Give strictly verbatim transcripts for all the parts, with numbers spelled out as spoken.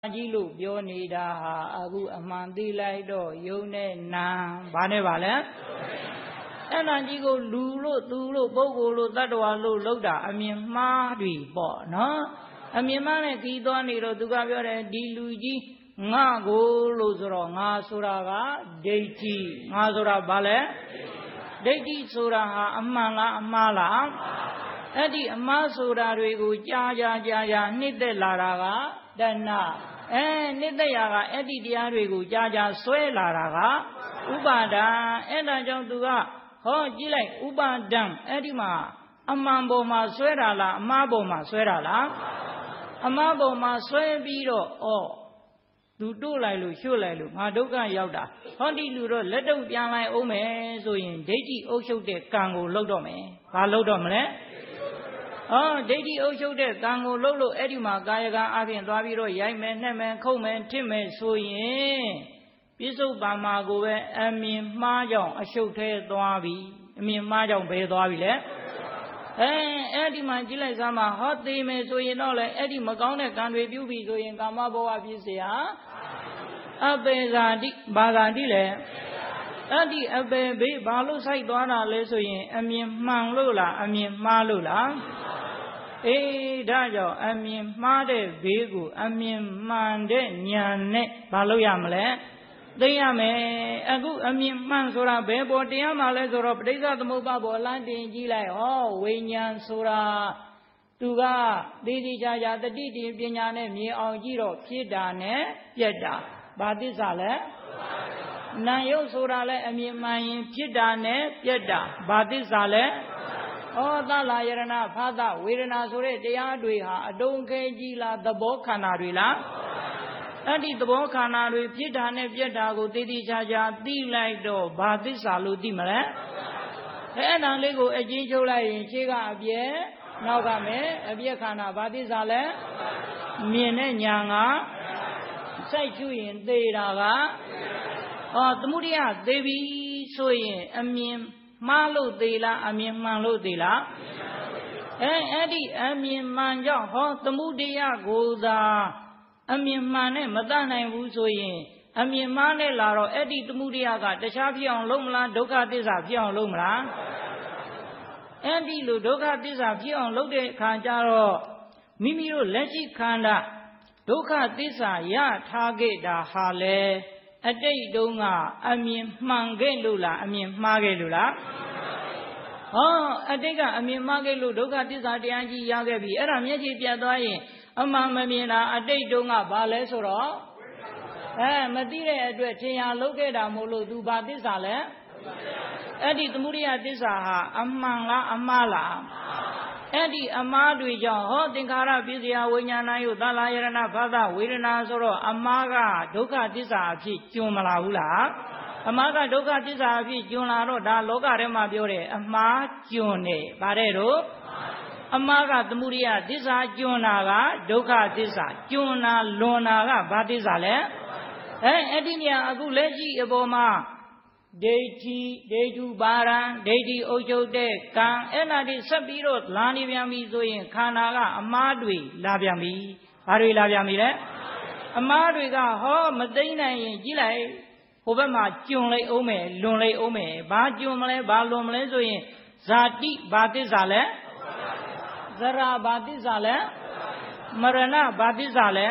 ကြီးလို့ပြောနေတာဟာအခုအမှန်သိလိုက်တော့ယုံနဲ့နာဘာနဲ့ပါလဲအဲ့ဒါကြီးကိုလူလို့သူလို့ပုဂ္ဂိုလ်လို့တ attva လို့လောက်တာအမြင်မှားတွေပေါ့နော်အမြင်မှားနဲ့ခီးသွားနေတော့သူကပြောတယ်ဒီလူကြီးငါကိုလို့ဆိုတော့ငါဆိုတာကဒိဋ္ဌိငါဆိုတာဘာလဲဒိဋ္ဌိဆိုတာဟာအမှန်လားအမှားလားအဲ့ဒီအမှားဆိုတာတွေကိုကြားကြားကြားကြားနှိမ့်သက်လာတာကတဏှာအဲနှိမ့်သက်ရာကအဲ့ဒီတရားတွေကိုကြားကြားဆွဲလာတာကဥပါဒံအဲ့ဒါကြောင့်သူကဟောကြည့်လိုက်ဥပါဒံအဲ့ဒီမှာအမှန်ပေါ်မှာဆွဲတာလားအမှားပေါ်မှာဆွဲတာလားအမှားပေါ်မှာဆွဲပြီးတော့ဩသူတို့လိုက်လို့ရွှတ်လိုက်လို့ငါဒုက္ခရောက်တာဟောဒီလူတော့လက်တုပ်ပြန်လိုက်အောင်မယ်ဆိုရင်ဒိဋ္ဌိအုပ်ချုပ်တဲ့ကံကိုလှုပ်တော့မယ်ဘာလှုပ်တော့မလဲဟောဒိဋ္ဌိအုပ်ချုပ်တဲ့ကံကိုလှုပ်လို့အဲ့ဒီမှာကာယကံအပြင်သွားပြီးတော့ရိုက်မယ်နှက်မယ်ခုတ်မယ်ထစ်မယ်ဆိုရင်ပြစ္ဆုတ်ပံမာကိုပဲအမြင်မှားကြောင့်အရှုပ်ထဲသွားပြီအမြင်မှားကြောင့်ဘယ်သွားပြီလဲအဲအဲ့ဒီမှာကြည့်လိုက်စမ်းပါဟောသေးမယ်ဆိုရင်တော့လေအဲ့ဒီမကောင်းတဲ့ကံတွေပြုပြီဆိုရင်ကာမဘဝပြည့်စရာအပေဇာတိဘာဂာတိလဲအဲ့ဒီအပေဘေးဘာလို့စိုက်သွားတာလဲဆိုရင်အမြင်မှန်လို့လားအမြင်မှားလို့လားအေးဒါကြောင့်အမြင်မှားတဲ့ဘေးကိုအမြင်မှန်တဲ့ဉာဏ်နဲ့ဘာလို့ရမလဲသိရမယ်အခုအမြင်မှန်ဆိုတာဘယ်ပေါ်တရားမှလဲဆိုတော့ပဋိစ္စသမုပ္ပါပေါ်လမ်းတင်ကြည့်လိုက်ဟောဝိညာဉ်ဆိုတာသူကသေသေးချာချာတတိတိပညာနဲ့မြင်အောင်ကြည့်တော့ဖြစ်တာနဲ့ပြက်တာဘာသစ္စာလဲနာယုတ်ဆိုတာလဲအမြင်မှန်ရင်ဖြစ်တာနဲ့ပြက်တာဘာသစ္စာလဲဩသလာယရဏဖာသဝေဒနာဆိုတဲ့တရားတွေဟာအတုံးခဲကြီးလားသဘောခန္ဓာတွေလားအဲ့ဒီသဘောခန္ဓာတွေဖြစ်တာနဲ့ပြက်တာကိုသေသေးချာချာသိလိုက်တော့ဘာသစ္စာလို့သိမလဲအဲ့ဒါလေးကိုအချင်းချုပ်လိုက်ရင်ရှေ့ကအပြဲနောက်ကမယ်အပြက်ခန္ဓာဘာသစ္စာလဲမြင်တဲ့ညာကစိုက်ချွရင်သေတာကဟောသမုဒိယသေပြီဆိုရင်အမြင်မှားလို့သေလားအမြင်မှန်လို့သေလားအဲအဲ့ဒီအမြင်မှန်ကြောင့်ဟောသမုဒိယကိုသာအမြင်မှန်နဲ့မတတ်နိုင်ဘူးဆိုရင်အမြင်မှားနဲ့လာတော့အဲ့ဒီသမုဒိယကတခြားဖြစ်အောင်လုပ်မလားဒုက္ခသစ္စာဖြစ်အောင်လုပ်မလားအဲ့ဒီလိုဒုက္ခသစ္စာဖြစ်အောင်လုပ်တဲ့အခါကျတော့မိမိတို့လက်ရှိခန္ဓာဒုက္ခသစ္စာရထားခဲ့တာဟာလေအတိတ်တုန်းကအမြင်မှန်ခဲ့လို့လားအမြင်မှားခဲ့လို့လားဟောအတိတ်ကအမြင်မှားခဲ့လို့ဒုက္ခသစ္စာတရားကြီးရခဲ့ပြီအဲ့ဒါမျက်ခြေပြတ်သွားရင်အမှန်မမြင်တာအတိတ်တုန်းကဘာလဲဆိုတော့အဲမသိတဲ့အတွက်ထင်ရလုပ်ခဲ့တာမို့လို့သူဘာသစ္စာလဲအဲ့ဒီသမုဒိယသစ္စာဟာအမှန်လားအမှားလားအဲ့ဒီအမှားတွေကြောင့်ဟောသင်္ခါရပစ္စယဝိညာဏယုသလာယရဏဘာသဝေဒနာဆိုတော့အမှားကဒုက္ခသစ္စာအဖြစ်ကျွံမလာဘူးလားအမှားကဒုက္ခသစ္စာအဖြစ်ကျွံလာတော့ဒါလောကထဲမှာပြောတယ်အမှားကျွံတယ်ဗါတဲ့တော့အမှားကသမုဒိယသစ္စာကျွံတာကဒုက္ခသစ္စာကျွံတာလွန်တာကဘာသစ္စာလဲအဲအဲ့ဒီနေရာအခုလက်ရှိအပေါ်မှာဒိဋ္ဌိဒိဋ္ဌုပါရံဒိဋ္ဌိအုပ်ချုပ်တဲ့ကံအဲ့ဒါတွေဆက်ပြီးတော့လာနေပြန်ပြီဆိုရင်ခန္ဓာကအမှားတွေလာပြန်ပြီဘာတွေလာပြန်ပြီလဲအမှားတွေကဟောမသိနိုင်ရင်ကြည့်လိုက်ဟိုဘက်မှာကျွံလိုက်အောင်မယ်လွန်လိုက်အောင်မယ်ဘာကျွံမလဲဘာလွန်မလဲဆိုရင်ဇာတိဘာသစ္စာလဲဇရာဘာသစ္စာလဲမရဏဘာသစ္စာလဲ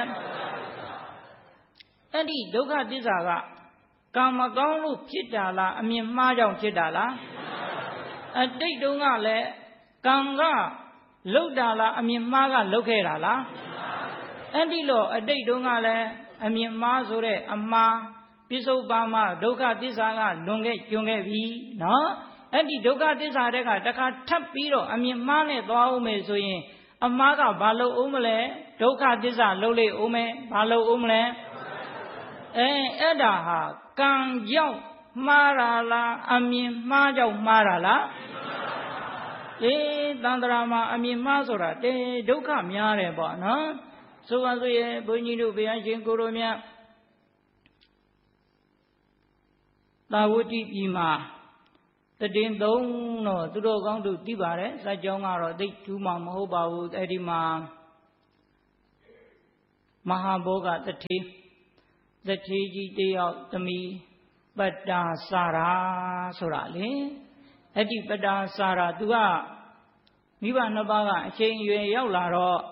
အဲ့ဒီဒုက္ခသစ္စာကကံမကောင်းလို့ဖြစ်တာလားအမြင်မှားကြောင့်ဖြစ်တာလားအတိတ်တုန်းကလည်းကံကလှုပ်တာလားအမြင်မှားကလှုပ်ခဲ့တာလားအဲ့ဒီလိုအတိတ်တုန်းကလည်းအမြင်မှားဆိုတဲ့အမှားပြစ္ဆုတ်ပါမဒုက္ခသစ္စာကလွန်ခဲ့ကျွံခဲ့ပြီနော်အဲ့ဒီဒုက္ခသစ္စာတဲ့ကတခါထပ်ပြီးတော့အမြင်မှားနဲ့သွားအောင်မယ်ဆိုရင်အမှားကဘာလို့အောင်မလဲဒုက္ခသစ္စာလှုပ်လေအောင်မယ်ဘာလို့အောင်မလဲအဲအဲ့ဒါဟာကံကြောင့်မှားတာလားအမြင်မှားကြောင့်မှားတာလားအေးတန်ត្រာမှာအမြင်မှားဆိုတာတေဒုက္ခများတယ်ပေါ့နော်ဆိုပါဆိုရင်ဘုန်းကြီးတို့ဘုရားရှင်ကိုရိုမြတ်သာဝတိပြည်မှာတည်င်းသုံးတော့သူတို့ကောင်းသူသိပါတယ်ဇာတ်ကြောင်းကတော့သိထူးမှမဟုတ်ပါဘူးအဲ့ဒီမှာမဟာဘောဂတထေတထေကြီးတယောက်သမီးပတ္တာစာရာဆိုတာလေအဲ့ဒီပတ္တာစာရာ तू ကမိဘနှစ်ပါးကအချိန်အရွယ်ရောက်လာတော့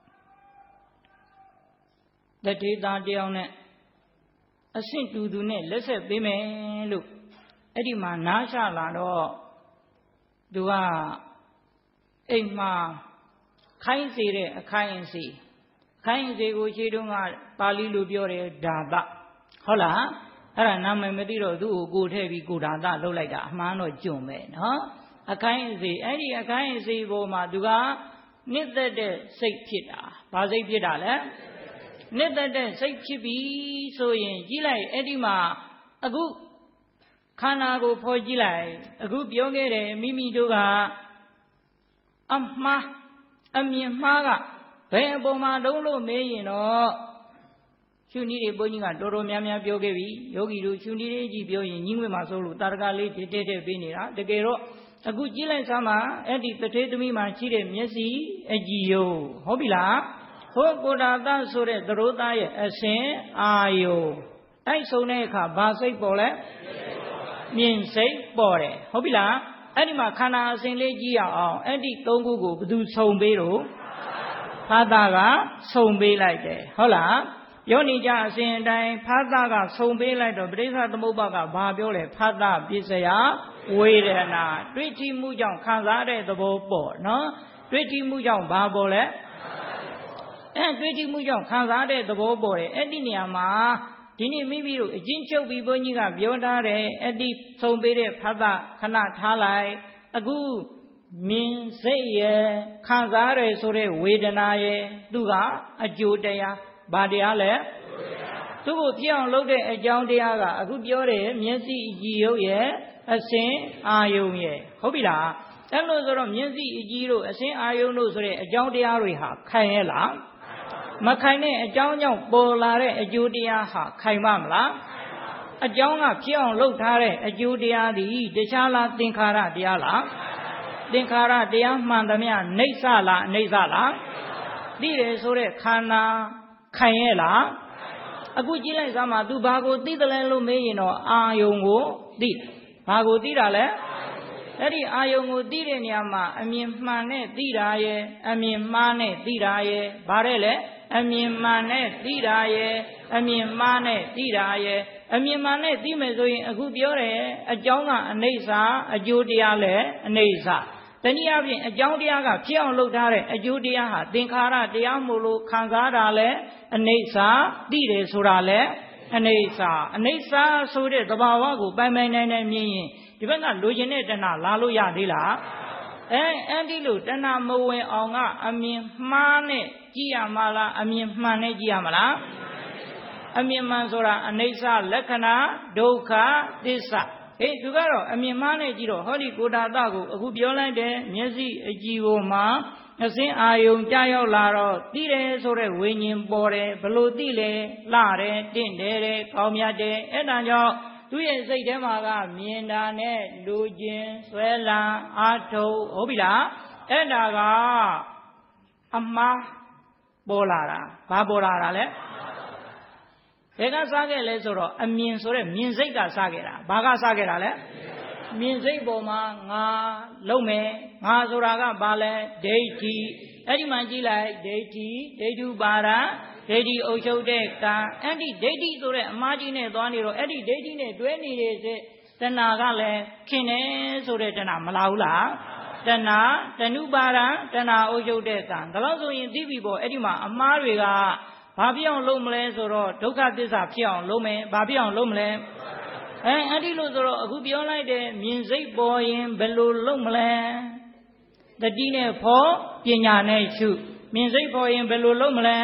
တထေသားတယောက်နဲ့အဆင့်တူတူနဲ့လက်ဆက်ပေးမယ်လို့အဲ့ဒီမှာနားချလာတော့ သူကအိမ်မှာခိုင်းစေတဲ့အခိုင်းအစီခိုင်းစေကိုခြေတုံးကပါဠိလိုပြောတယ်ဒါသဟုတ်လားအဲ့ဒါနာမည်မသိတော့သူ့ကိုကိုထည့်ပြီးကိုဒါသလှုပ်လိုက်တာအမှန်တော့ကျွံပဲနော်အခိုင်းအစီအဲ့ဒီအခိုင်းအစီပေါ်မှာသူကနှစ်သက်တဲ့စိတ်ဖြစ်တာဘာစိတ်ဖြစ်တာလဲနှစ်သက်တဲ့စိတ်ဖြစ်ပြီးဆိုရင်ကြီးလိုက်အဲ့ဒီမှာအခုခန္ဓာကိုဖော်ကြည့်လိုက်အခုပြောခဲ့တယ်မိမိတို့ကအမှားအမြင်မှားကဘယ်အပေါ်မှာတုံးလို့မေးရင်တော့ရှုနည်းတွေဘုန်းကြီးကတော်တော်များများပြောခဲ့ပြီယောဂီတို့ရှုနည်းတွေကြီးပြောရင်ညင်းငွေမှာစိုးလို့တာရကလေးတဲတဲတဲပေးနေတာတကယ်တော့အခုကြည့်လိုက်စမ်းပါအဲ့ဒီတထေသမီးမှာရှိတဲ့မျက်စိအကြည်ယုံဟုတ်ပြီလားဟောကိုတာသဆိုတဲ့သရိုးသားရဲ့အစဉ်အာယုံတိုက်ဆုံတဲ့အခါဘာစိတ်ပေါ်လဲမြင်စိတ်ပေါ်တယ်ဟုတ်ပြီလားအဲ့ဒီမှာခန္ဓာအစဉ်လေးကြည့်ရအောင်အဲ့ဒီသုံးခုကိုဘယ်သူဆုံပေးတော့ဖာသာကဆုံပေးလိုက်တယ်ဟုတ်လားယောနိကြအစဉ်အတိုင်းဖာသာကဆုံပေးလိုက်တော့ပရိစ္ဆသမုပ္ပါကဘာပြောလဲဖာသာပစ္စယဝေဒနာတွေ့ကြည့်မှုကြောင့်ခံစားတဲ့သဘောပေါ်နော်တွေ့ကြည့်မှုကြောင့်ဘာပေါ်လဲအဲတွေ့ကြည့်မှုကြောင့်ခံစားတဲ့သဘောပေါ်တယ်အဲ့ဒီနေရာမှာဒီနေ့မိမိတို့အချင်းချုပ်ပြီးဘုန်းကြီးကပြောထားတယ်အဲ့ဒီဆုံးပေးတဲ့ဖတ်တာခဏထားလိုက်အခုမြင်စိတ်ရဲ့ခံစားရဆိုတဲ့ဝေဒနာရဲ့သူကအကျိုးတရားဘာတရားလဲသူ့ကိုပြအောင်လုပ်တဲ့အကြောင်းတရားကအခုပြောတယ်မျက်စိအကြည့်ရုပ်ရဲ့အစဉ်အာယုံရဲ့ဟုတ်ပြီလားအဲ့လိုဆိုတော့မျက်စိအကြည့်တို့အစဉ်အာယုံတို့ဆိုတဲ့အကြောင်းတရားတွေဟာခိုင်ရဲ့လားမခိုင်တဲ့အကြောင်းကြောင့်ပေါ်လာတဲ့အကျိုးတရားဟာခိုင်ပါမလားအကြောင်းကဖြစ်အောင်လုပ်ထားတဲ့အကျိုးတရားဒီတခြားလားသင်္ခါရတရားလားသင်္ခါရတရားမှန်သမျှနှိစ္စလားအနိစ္စလားသိတယ်ဆိုတဲ့ခန္ဓာခိုင်ရဲ့လားအခုကြည့်လိုက်စမ်းပါ तू ဘာကိုသိတယ်လဲလို့မေးရင်တော့အာယုံကိုသိတယ်ဘာကိုသိတာလဲအဲ့ဒီအာယုံကိုသိတဲ့နေရာမှာအမြင်မှန်နဲ့သိတာရဲ့အမြင်မှားနဲ့သိတာရဲ့ဘာတဲ့လဲအမြင်မှန်နဲ့သိတာရဲ့အမြင်မှားနဲ့သိတာရဲ့အမြင်မှန်နဲ့သိမယ်ဆိုရင်အခုပြောတယ်အကြောင်းကအနိစ္စအကျိုးတရားလည်းအနိစ္စတနည်းအားဖြင့်အကြောင်းတရားကဖြစ်အောင်လုပ်ထားတဲ့အကျိုးတရားဟာသင်္ခါရတရားမို့လို့ခံစားတာလည်းအနိစ္စသိတယ်ဆိုတာလည်းအနိစ္စအနိစ္စဆိုတဲ့သဘာဝကိုပိုင်ပိုင်နိုင်နိုင်မြင်ရင်ဒီဘက်ကလိုချင်တဲ့တဏှာလာလို့ရသေးလားအဲအဲ့ဒီလိုတဏှာမဝင်အောင်ကအမြင်မှားနဲ့ကြည့်ရမှာလားအမြင်မှန်နဲ့ကြည့်ရမှာလားအမြင်မှန်ဆိုတာအနိစ္စလက္ခဏာဒုက္ခသစ္စာဟေးသူကတော့အမြင်မှားနဲ့ကြည့်တော့ဟောဒီကိုတာတကိုအခုပြောလိုက်တဲ့မျက်စိအကြည့်ပေါ်မှာအစဉ်အာယုံကြာရောက်လာတော့သိတယ်ဆိုတဲ့ဝိညာဉ်ပေါ်တယ်ဘလို့သိလဲလှတယ်တင့်တယ်တဲ့ကောင်းမြတ်တယ်အဲ့ဒါကြောင့်သူ့ရဲ့စိတ်ထဲမှာကမြင်တာနဲ့လူချင်းဆွဲလန်းအာထုံဟုတ်ပြီလားအဲ့ဒါကအမှားပေါ်လာတာဘာပေါ်လာတာလဲဘယ်ကစားခဲ့လဲဆိုတော့အမြင်ဆိုတဲ့မြင်စိတ်ကစားခဲ့တာဘာကစားခဲ့တာလဲမြင်စိတ်ပေါ်မှာငါလုံးမယ်ငါဆိုတာကဘာလဲဒိဋ္ဌိအဲ့ဒီမှာကြည့်လိုက်ဒိဋ္ဌိဒိဋ္ဌုပါဒဒိဋ္ဌိအုပ်ချုပ်တဲ့ကံအဲ့ဒီဒိဋ္ဌိဆိုတဲ့အမှားကြီးနဲ့သွားနေတော့အဲ့ဒီဒိဋ္ဌိနဲ့တွဲနေတဲ့တဏှာကလည်းခင်တယ်ဆိုတဲ့တဏှာမလာဘူးလားတဏှာတဏှုပါဒတဏှာအုပ်ချုပ်တဲ့ကံဒါလို့ဆိုရင်သိပြီပေါ့အဲ့ဒီမှာအမှားတွေကဘာဖြစ်အောင်လုပ်မလဲဆိုတော့ဒုက္ခသစ္စာဖြစ်အောင်လုပ်မယ်ဘာဖြစ်အောင်လုပ်မလဲအဲအဲ့ဒီလိုဆိုတော့အခုပြောလိုက်တဲ့မြင်စိတ်ပေါ်ရင်ဘယ်လိုလုပ်မလဲတတိနဲ့ဖို့ပညာနဲ့ရှုမြင်စိတ်ပေါ်ရင်ဘယ်လိုလုပ်မလဲ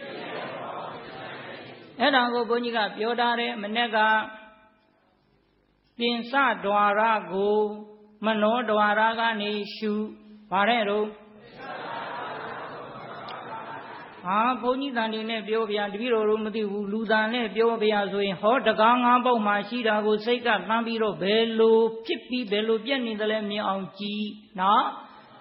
အဲ့ဒါကိုဘုန်းကြီးကပြောထားတယ်မနေ့ကပြင်စဒွါရကိုမနောဒွါရကနေရှုဗါတဲ့တော့ဟာဘုန်းကြီးတန်တွေနဲ့ပြောဗျာတပည့်တော်တို့မသိဘူးလူတန်နဲ့ပြောဗျာဆိုရင်ဟောတကားငါးပေါက်မှာရှိတာကိုစိတ်ကလှမ်းပြီးတော့ဘယ်လိုဖြစ်ပြီးဘယ်လိုပြက်နေသလဲမြင်အောင်ကြည့်နော်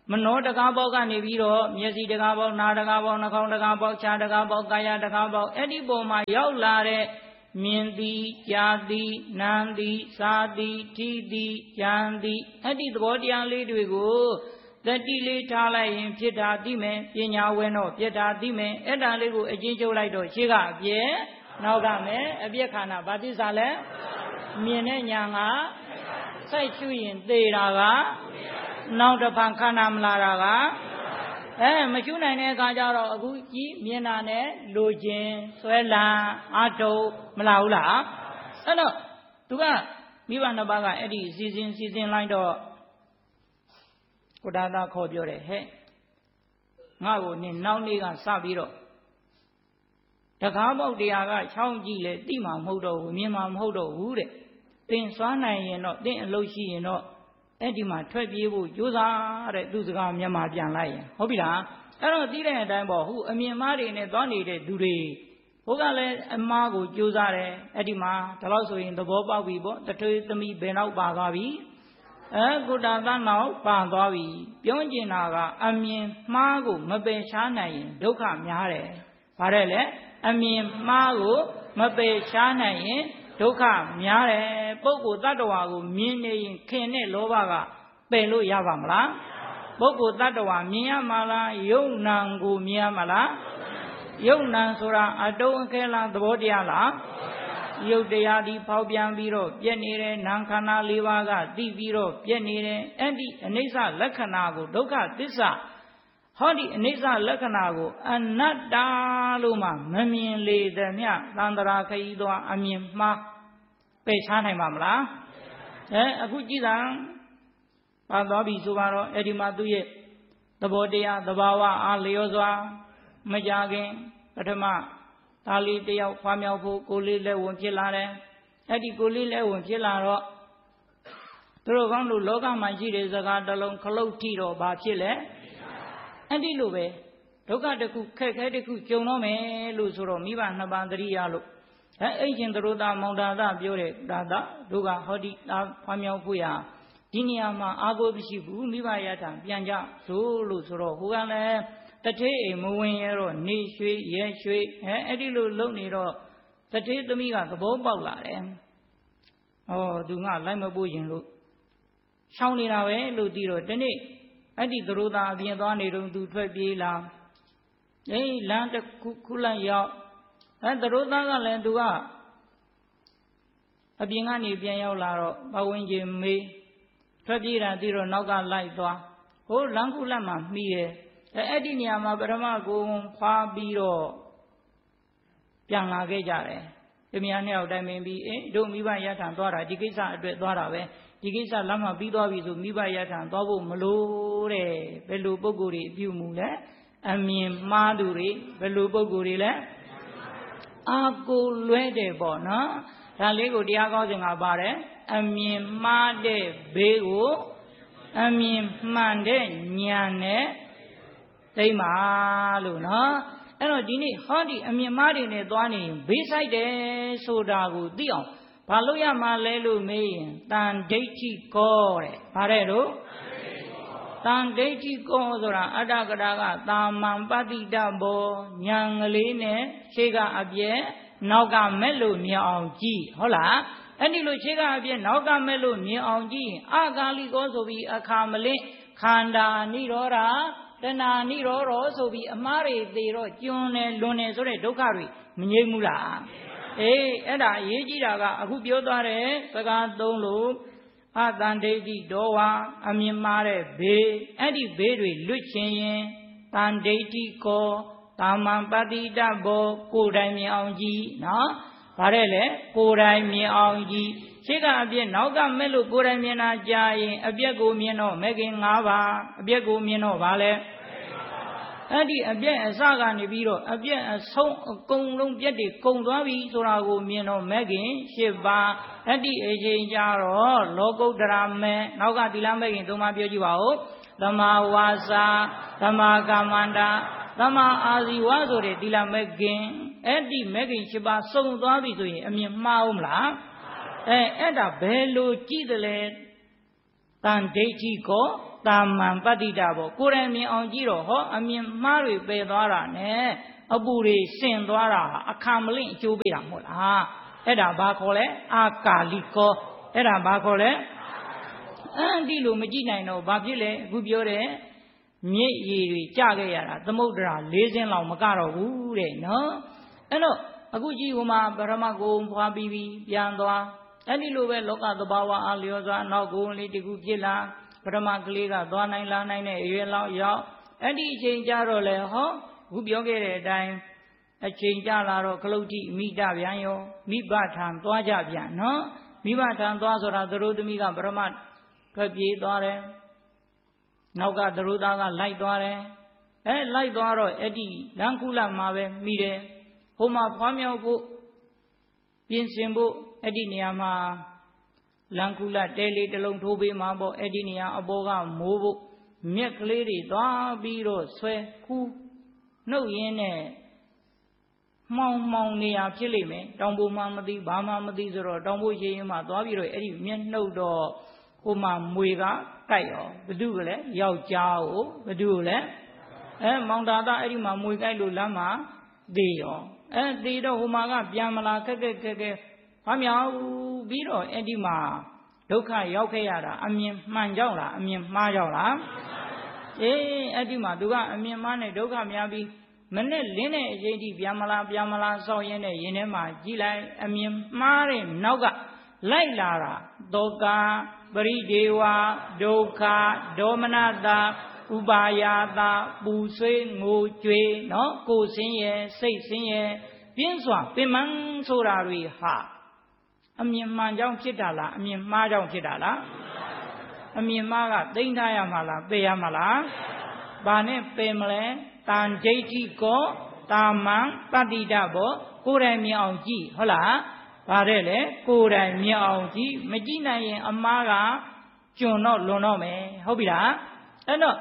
မနောတကားပေါက်ကနေပြီးတော့မျက်စိတကားပေါက်နားတကားပေါက်နှာခေါင်းတကားပေါက်ခြားတကားပေါက်ကာယတကားပေါက်အဲ့ဒီပုံမှာရောက်လာတဲ့မြင်သည်ကြားသည်နားသည်စားသည်ထိသည်ကြံသည်အဲ့ဒီသဘောတရားလေးတွေကိုတတိလေးထားလိုက်ရင်ဖြစ်တာသိမယ်ပညာဝင်တော့ပြတာသိမယ်အဲ့ဒါလေးကိုအချင်းချုပ်လိုက်တော့ရှေ့ကအပြည့်နောက်ကမယ်အပြည့်ခန္ဓာဘာသစ္စာလဲမြင်တဲ့ညာကစိုက်ရှုရင်သေတာကနောက်တစ်ဖန်ခန္ဓာမလာတာကအဲမရှုနိုင်တဲ့အခါကျတော့အခုကြည့်မြင်တာနဲ့လိုခြင်းဆွဲလန်းအတုံမလာဘူးလားအဲ့တော့သူကမိဘနှစ်ပါးကအဲ့ဒီစီစဉ်စီစဉ်လိုက်တော့ကိုဒါသာခေါ်ပြောတယ်ဟဲ့ငါ့ကိုနင်နောက်နေ့ကစပြီးတော့တကားပေါက်တရားကချောင်းကြည့်လေတိမှမဟုတ်တော့ဘူးမြင်မှမဟုတ်တော့ဘူးတဲ့သင်စွမ်းနိုင်ရင်တော့သင်အလုပ်ရှိရင်တော့အဲ့ဒီမှာထွက်ပြေးဖို့ကြိုးစားတဲ့သူစကားမြန်မာပြန်လိုက်ရင်ဟုတ်ပြီလားအဲ့တော့သိတဲ့အတိုင်းပေါ့ဟိုအမြင်မားတွေနဲ့သွားနေတဲ့သူတွေဘုကလည်းအမားကိုကြိုးစားတယ်အဲ့ဒီမှာဒါလို့ဆိုရင်သဘောပေါက်ပြီပေါ့တထွေသမီးဘယ်တော့ပါသွားပြီအဲကုတ္တသနောက်ပါသွားပြီပြောကျင်တာကအမြင်မှားကိုမပယ်ရှားနိုင်ရင်ဒုက္ခများတယ်ဗါတဲ့လေအမြင်မှားကိုမပယ်ရှားနိုင်ရင်ဒုက္ခများတယ်ပုဂ္ဂိုလ်တ attva ကိုမြင်နေရင်ခင်တဲ့လောဘကပယ်လို့ရပါမလားပုဂ္ဂိုလ်တ attva မြင်ရမှာလားယုံနံကိုမြင်ရမှာလားယုံနံဆိုတာအတုံးအခဲလားသဘောတရားလားယုတ်တရားဒီဖောက်ပြန်ပြီးတော့ပြည့်နေတဲ့နာမ်ခန္ဓာ၄ပါးကသိပြီးတော့ပြည့်နေတဲ့အဲ့ဒီအနိစ္စလက္ခဏာကိုဒုက္ခသစ္စာဟောဒီအနိစ္စလက္ခဏာကိုအနတ္တလို့မှမမြင်လေတဲ့မြသန္တရာခရီးသွားအမြင်မှားပယ်ချနိုင်ပါမလားအဲအခုကြည့်တာပါသွားပြီဆိုတော့အဲ့ဒီမှာသူ့ရဲ့သဘောတရားသဘာဝအားလျောစွာမကြခင်ပထမဒါလေးတယောက်ဖွားမြောက်ဖို့ကိုလေးလက်ဝင်ဖြစ်လာတယ်အဲ့ဒီကိုလေးလက်ဝင်ဖြစ်လာတော့သူတို့ကောင်းလို့လောကမှာရှိတဲ့စကားတစ်လုံးခလုတ်ထိတော့ဘာဖြစ်လဲအဲ့ဒီလိုပဲဒုက္ခတစ်ခုခက်ခဲတစ်ခုကြုံတော့မယ်လို့ဆိုတော့မိဘနှစ်ပါးသတိရလို့အဲအိတ်ရှင်သူတို့သားမောင်ဒါသပြောတဲ့ဒါသတို့ကဟောဒီဖွားမြောက်ဖို့ရဒီနေရာမှာအာကိုမရှိဘူးမိဘရထပြန်ကြဆိုလို့ဆိုတော့ဟိုကလည်းတထေးအိမ်မဝင်ရတော့နေရွှေရဲရွှေအဲအဲ့ဒီလိုလုံနေတော့တထေးသမီးကသဘောပေါက်လာတယ်။ဩသူငါလိုက်မပို့ရင်လို့ရှောင်းနေတာပဲလို့ဒီတော့ဒီနေ့အဲ့ဒီသရိုးသားအပြင်သွားနေတော့သူထွက်ပြေးလာအေးလမ်းတစ်ခုခုလိုက်ရောက်အဲသရိုးသားကလည်းသူကအပြင်ကနေပြန်ရောက်လာတော့ဘဝင်းကြီးမေးထွက်ပြေးတာဒီတော့နောက်ကလိုက်သွားဟိုလမ်းခုလက်မှာမှီတယ်အဲအဲ့ဒီနေရာမှာပထမကိုဖွာပြီးတော့ပြန်လာခဲ့ကြတယ်။ဒီမြန်နှစ်ယောက်တိုင်ပင်ပြီးအေးတို့မိဘရထံသွားတာဒီကိစ္စအတွက်သွားတာပဲဒီကိစ္စလမ်းမှာပြီးသွားပြီဆိုမိဘရထံသွားဖို့မလို့တဲ့ဘယ်လိုပုံကိုယ်တွေအပြုမူလဲအမြင်မှားသူတွေဘယ်လိုပုံကိုယ်တွေလဲအာကိုလွဲတယ်ပေါ့နော်ဒါလေးကိုတရားကောင်းစဉ်ကပါတယ်အမြင်မှားတဲ့ဘေးကိုအမြင်မှန်တဲ့ဉာဏ်နဲ့သိမှာလို့နော်အဲ့တော့ဒီနေ့ဟောဒီအမြင်မှားတွေနဲ့သွားနေရင်ဘေးဆိုင်တယ်ဆိုတာကိုသိအောင်ဘာလို့ရမှာလဲလို့မေးရင်တန်ဒိဋ္ဌိကောတဲ့ဗါတဲ့လို့တန်ဒိဋ္ဌိကောဆိုတာအတ္တကရာကတာမန်ပတိတဘောညာကလေးနဲ့ရှေ့ကအပြည့်နောက်ကမဲ့လို့မြင်အောင်ကြည့်ဟုတ်လားအဲ့ဒီလိုရှေ့ကအပြည့်နောက်ကမဲ့လို့မြင်အောင်ကြည့်ရင်အကာလိကောဆိုပြီးအခါမလင့်ခန္ဓာနိရောဓတဏှာနိရောဓဆိုပြီးအမားတွေသေတော့ကျွန်းတယ်လွန်တယ်ဆိုတဲ့ဒုက္ခတွေမငြိမ်းဘူးလားအေးအဲ့ဒါအရေးကြီးတာကအခုပြောသွားတဲ့စကားသုံးလို့အတန်ဒိဋ္ဌိဒေါဝအမြင်မှားတဲ့ဘေးအဲ့ဒီဘေးတွေလွတ်ခြင်းရင်တန်ဒိဋ္ဌိကောတာမန်ပတိတဘောကိုယ်တိုင်မြင်အောင်ကြည့်နော်ဗါတဲ့လေကိုယ်တိုင်မြင်အောင်ကြည့်ရှေ့ကအပြည့်နောက်ကမဲ့လို့ကိုယ်တိုင်မြင်တာကြာရင်အပြည့်ကိုမြင်တော့မဲ့ခင်၅ပါးအပြည့်ကိုမြင်တော့ဗာလဲအဲ့ဒီအပြည့်အစကနေပြီးတော့အပြည့်အဆုံးအကုန်လုံးပြည့်တွေကုန်သွားပြီဆိုတာကိုမြင်တော့မဲ့ခင်၈ပါးအဲ့ဒီအချိန်ကြတော့လောကုတ္တရာမဲ့နောက်ကသီလမဲ့ခင်သုံးပါးပြောကြည့်ပါဦးသမာဝါစာသမာကမ္မန္တာသမာအာဇီဝဆိုတဲ့သီလမဲ့ခင်အဲ့ဒီမဲ့ခင်၈ပါးစုံသွားပြီဆိုရင်အမြင်မှားအောင်မလားအဲအဲ့ဒါဘယ်လိုကြည့်တယ်လဲတန်ဒိဋ္ဌိကောတာမန်ပတ္တိတာပေါ့ကိုယ်တိုင်မြင်အောင်ကြည့်တော့ဟောအမြင်မှားတွေပယ်သွားတာနဲ့အပူတွေဆင်သွားတာဟာအခါမလင့်အကျိုးပေးတာမဟုတ်လားအဲ့ဒါဘာခေါ်လဲအာကာလိကောအဲ့ဒါဘာခေါ်လဲအန်ဒီလိုမကြည့်နိုင်တော့ဘာဖြစ်လဲအခုပြောတဲ့မြစ်ရည်တွေကြခဲ့ရတာသမုဒ္ဒရာ၄စင်းလောက်မကတော့ဘူးတဲ့နော်အဲ့တော့အခုကြည့်ဟိုမှာပရမဂုံဖွာပြီးပြီးပြန်သွားအဲ့ဒီလိုပဲလောကသဘာဝအားလျော်စွာနောက်ကိုယ်လေးတကူဖြစ်လာပရမကလေးကသွားနိုင်လာနိုင်တဲ့အရွယ်လောက်ရောက်အဲ့ဒီအချိန်ကြတော့လေဟောအခုပြောခဲ့တဲ့အတိုင်းအချိန်ကြလာတော့ခလုတ်တိမိတပြန်ရောမိဘထံသွားကြပြန်နော်မိဘထံသွားဆိုတာသတို့သမီးကပရမထွက်ပြေးသွားတယ်နောက်ကသတို့သားကလိုက်သွားတယ်အဲလိုက်သွားတော့အဲ့ဒီလန်ကုလမှာပဲမိတယ်ဟိုမှာဖွားမြောက်ဖို့ပြင်ဆင်ဖို့အဲ့ဒီနေရာမှာလန်ကုလတဲလေးတစ်လုံးထိုးပေးမှာပေါ့အဲ့ဒီနေရာအပေါ်ကမိုးဖို့မြက်ကလေးတွေသွားပြီးတော့ဆွဲခူးနှုတ်ရင်းနဲ့မှောင်မှောင်နေရဖြစ်လိမ့်မယ်တောင်ပေါ်မှမသိဘာမှမသိဆိုတော့တောင်ပေါ်ရေရင်မှသွားပြီးတော့အဲ့ဒီမျက်နှုတ်တော့ဟိုမှာမွေကကိုက်ရောဘသူကလည်းယောက်ျားကိုဘသူကလည်းအဲမောင်တာသားအဲ့ဒီမှာမွေကိုက်လို့လမ်းမှာသေရောအဲသေတော့ဟိုမှာကပြန်မလာခက်ခက်ခက်ခက်ဘာမြောက်ပြီးတော့အဲ့ဒီမှာဒုက္ခရောက်ခဲ့ရတာအမြင်မှန်ကြောက်လားအမြင်မှားကြောက်လားအေးအဲ့ဒီမှာသူကအမြင်မှားနဲ့ဒုက္ခများပြီးမနဲ့လင်းတဲ့အချိန်ထိပြန်မလာပြန်မလာစောင့်ရင်းနဲ့ရင်ထဲမှာကြည်လိုက်အမြင်မှားတဲ့နောက်ကလိုက်လာတာတောကပရိဒေဝဒုက္ခဒေါမနတာဥပါယာတာပူဆွေးငိုကြွေးနော်ကိုယ်ဆင်းရဲစိတ်ဆင်းရဲပြင်းစွာပင်မဆိုတာတွေဟာအမြင်မှန်ကြောင့်ဖြစ်တာလားအမြင်မှားကြောင့်ဖြစ်တာလားအမြင်မှားကသိမ့်ထားရမှာလားပယ်ရမှာလားဘာနဲ့ပယ်မလဲတန်ဒိဋ္ဌိကောတာမန်တတ္တိတဘောကိုယ်တိုင်မြင်အောင်ကြည့်ဟုတ်လားဗါတဲ့လေကိုယ်တိုင်မြင်အောင်ကြည့်မကြည့်နိုင်ရင်အမှားကကျွန်တော့လွန်တော့မယ်ဟုတ်ပြီလားအဲ့တော့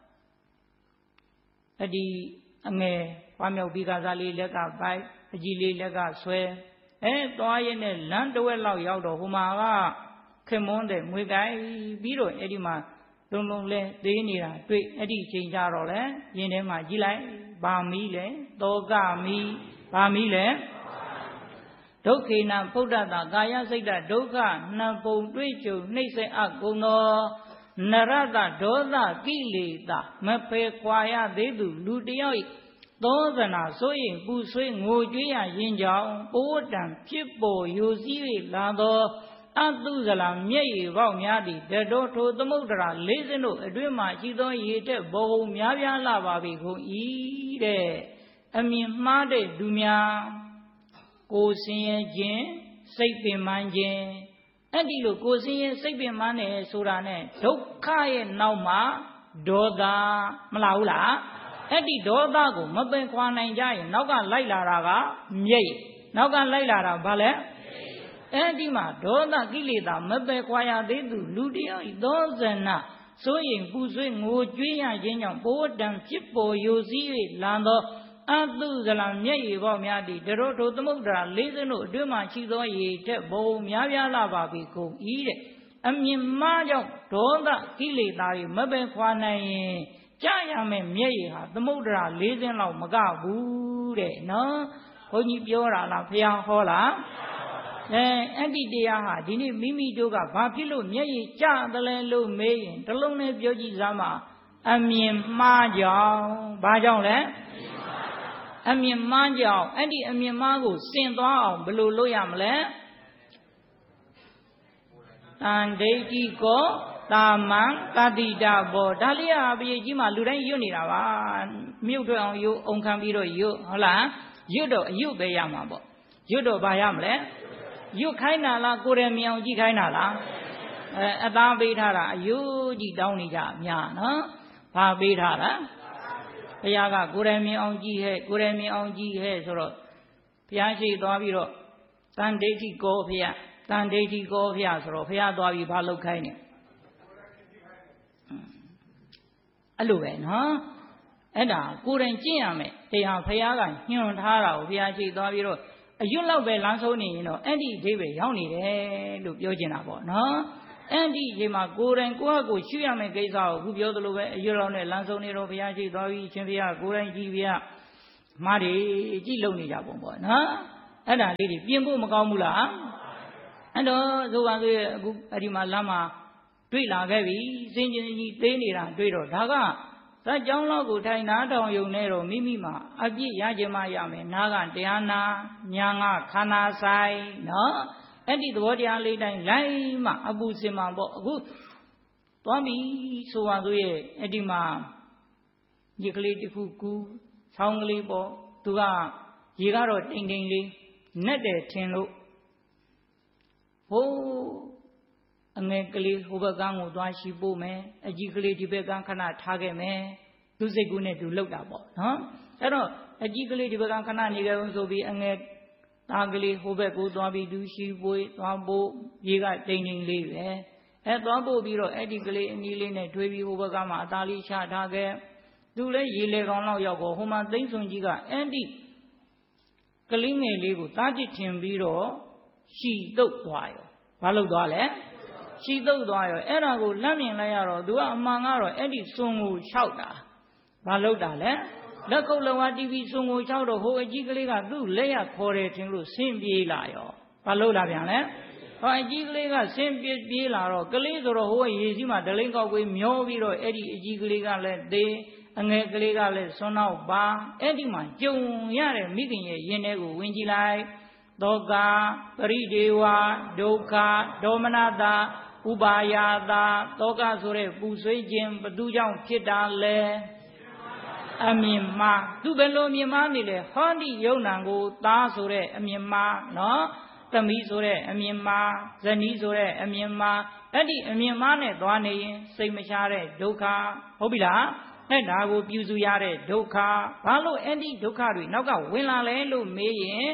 အဒီအငယ်ဖွားမြောက်ပြီးကစားလေးလက်ကပိုက်အကြီးလေးလက်ကဆွဲအဲသွားရင်းနဲ့လမ်းတစ်ဝက်လောက်ရောက်တော့ဟိုမှာကခင်မွန်းတဲ့မွေကိုက်ပြီးတော့အဲ့ဒီမှာလုံးလုံးလဲသေးနေတာတွေ့အဲ့ဒီချိန်ကြတော့လေရင်ထဲမှာကြည့်လိုက်ဘာမီးလဲတောကမီးဘာမီးလဲဒုက္ခေနဖုဒ္ဓတာကာယစိတ်တဒုက္ခနှစ်ပုံတွေ့ကြုံနှိမ့်ဆက်အပ်ကုန်သောနရတဒေါသကိလေသာမဖေခွာရသေးသူလူတယောက်သောဇနာဆိုရင်ပူဆွေးငိုကြွေးရရင်ကြောင့်ပိုးတံဖြစ်ပေါ်ယူစည်း၍လာသောအတုဇလာမျက်ရည်ပေါက်များသည့်တတော်ထိုသမုဒ္ဒရာလေးစင်းတို့အတွင်းမှရှိသောရေတက်ဘုံများပြားလာပါပြီကုန်၏တဲ့အမြင်မှားတဲ့လူများကိုယ်ဆင်းရဲခြင်းစိတ်ပင်ပန်းခြင်းအဲ့ဒီလိုကိုယ်ဆင်းရဲစိတ်ပင်ပန်းတယ်ဆိုတာနဲ့ဒုက္ခရဲ့နောက်မှာဒေါသမလားဘူးလားအဲ့ဒီဒေါသကိုမပင်ခွာနိုင်ကြရင်နောက်ကလိုက်လာတာကမြိတ်နောက်ကလိုက်လာတာဘာလဲအဲ့ဒီမှာဒေါသကိလေသာမပယ်ခွာရသေးသူလူတယောက်သောဇနာဆိုရင်ပူဆွေးငိုကြွေးရခြင်းကြောင့်ဘဝတံဖြစ်ပေါ်ယူစည်း၍လံသောအတုဇလံမျက်ရည်ပေါများသည့်တရောထိုသမုဒ္ဒရာလေးစင်းတို့အတွင်းမှရှိသောရေထက်ဘုံများပြားလာပါပြီကုန်၏တဲ့အမြင်မှားကြောင့်ဒေါသကိလေသာတွေမပယ်ခွာနိုင်ရင်ကြာရမယ်မျက်ရည်ဟာသမုဒ္ဒရာလေးစင်းလောက်မကဘူးတဲ့နော်ဘုန်းကြီးပြောတာလားဘုရားဟောလားအဲအဲ့ဒီတရားဟာဒီနေ့မိမိတို့ကဘာဖြစ်လို့မျက်ရည်ကျသလဲလို့မေးရင်တလုံးနဲ့ပြောကြည့်စမ်းပါအမြင်မှားကြောင့်ဘာကြောင့်လဲအမြင်မှားကြောင့်အဲ့ဒီအမြင်မှားကိုစင်သွားအောင်ဘယ်လိုလုပ်ရမလဲတန်ဒိဋ္ဌိကောတာမန်တတိတာဘောဒါလေးကဘယေကြီးမှလူတိုင်းရွတ်နေတာပါမြုပ်ထွက်အောင်ရွတ်အုံခံပြီးတော့ရွတ်ဟုတ်လားရွတ်တော့အရွတ်ပဲရမှာပေါ့ရွတ်တော့ဘာရမလဲရွတ်ခိုင်းတာလားကိုယ်ရမြင်အောင်ကြည့်ခိုင်းတာလားအဲအသားပေးထားတာအယုကြီးတောင်းနေကြအများနော်ဘာပေးထားတာဘုရားကကိုယ်ရမြင်အောင်ကြည့်ဟဲ့ကိုယ်ရမြင်အောင်ကြည့်ဟဲ့ဆိုတော့ဘုရားရှိသွားပြီးတော့တန်ဒိဋ္ဌိကောဘုရားတန်ဒိဋ္ဌိကောဘုရားဆိုတော့ဘုရားသွားပြီးဘာလုပ်ခိုင်းနေအဲ့လိုပဲနော်အဲ့ဒါကိုယ်တိုင်ကျင့်ရမယ်တရားဘုရားကညွှန်ထားတာကိုဘုရားရှိသွားပြီးတော့အရွတ်လောက်ပဲလမ်းဆုံးနေရင်တော့အဲ့ဒီအဓိပ္ပာယ်ရောက်နေတယ်လို့ပြောချင်တာပေါ့နော်အဲ့ဒီအချိန်မှာကိုယ်တိုင်ကိုယ့်ဟာကိုယ်ရှုရမယ့်ကိစ္စကိုခုပြောသလိုပဲအရွယ်လောက်နဲ့လမ်းဆုံးနေတော့ဘုရားရှိသွားပြီရှင်ဘုရားကိုယ်တိုင်ကြည်ဗျာမားတွေကြည်လုံနေကြပုံပေါ့နော်အဲ့ဒါလေးတွေပြင်ဖို့မကောင်းဘူးလားအဲ့တော့ဆိုပါဆိုအခုအဲ့ဒီမှာလမ်းမှာတွေ့လာခဲ့ပြီစင်ချင်းကြီးသေးနေတာတွေ့တော့ဒါကဇက်ကြောင်းလောက်ကိုထိုင်နားထောင်ယုံနေတော့မိမိမှာအပြစ်ရခြင်းမရမယ်နားကတရားနာညာကခန္ဓာဆိုင်နော်အဲ့ဒီသဘောတရားလေးတိုင်းလိုက်မှအပူစင်မှာပေါ့အခုသွားပြီဆိုပါဆိုရဲ့အဲ့ဒီမှာရေကလေးတစ်ခုကူးဆောင်းကလေးပေါ့သူကရေကတော့တိမ်တိမ်လေးနဲ့တယ်ထင်လို့ဟိုးအငယ်ကလေးဟိုဘက်ကန်းကိုသွားရှိပို့မယ်အကြီးကလေးဒီဘက်ကန်းခဏထားခဲ့မယ်သူစိတ်ကူးနဲ့သူလှုပ်တာပေါ့နော်အဲ့တော့အကြီးကလေးဒီဘက်ကန်းခဏနေကြအောင်ဆိုပြီးအငယ်သားကလေးဟိုဘက်ကိုသွားပြီးသူရှိပွေးသွားပို့ရေကတိမ်တိမ်လေးပဲအဲသွားပို့ပြီးတော့အဲ့ဒီကလေးအနီးလေးနဲ့ထွေးပြီးဟိုဘက်ကမှအသားလေးချထားခဲ့သူလည်းရေလေကောင်လောက်ရောက်တော့ဟိုမှာသိမ့်စွန်ကြီးကအဲ့ဒီကလေးငယ်လေးကိုတားကြည့်ထင်ပြီးတော့ရှီတုတ်သွားရောဘာလို့သွားလဲရှီတုတ်သွားရောအဲ့ဒါကိုလက်မြင်လိုက်ရတော့သူကအမှန်ကတော့အဲ့ဒီစွန်ကိုလျှောက်တာဘာလို့တာလဲလက်ကုပ်လုံးဝတီဗီစွန်ကိုလျှောက်တော့ဟိုအကြီးကလေးကသူ့လက်ရခေါ်တယ်ထင်လို့ဆင်းပြေးလာရောဘာလို့လာပြန်လဲဟောအကြီးကလေးကဆင်းပြေးပြေးလာတော့ကလေးဆိုတော့ဟိုရေစီးမှာဒလိန်ကောက်ကွေးမျောပြီးတော့အဲ့ဒီအကြီးကလေးကလည်းသေးအငယ်ကလေးကလည်းစွန်းတော့ပါအဲ့ဒီမှာကြုံရတဲ့မိခင်ရဲ့ရင်ထဲကိုဝင်ကြည့်လိုက်သောကပရိဒေဝဒုက္ခဒေါမနတာဥပါယတာသောကဆိုတဲ့ပူဆွေးခြင်းဘသူကြောင့်ဖြစ်တာလဲအမြင်မှာသူဘယ်လိုမြင်မှားနေလဲဟောဒီယုံနံကိုသားဆိုတဲ့အမြင်မှားနော်သမီးဆိုတဲ့အမြင်မှားဇနီးဆိုတဲ့အမြင်မှားအဲ့ဒီအမြင်မှားနဲ့သွားနေရင်စိတ်မချတဲ့ဒုက္ခဟုတ်ပြီလားအဲ့ဒါကိုပြုစုရတဲ့ဒုက္ခဘာလို့အဲ့ဒီဒုက္ခတွေနောက်ကဝင်လာလဲလို့မေးရင်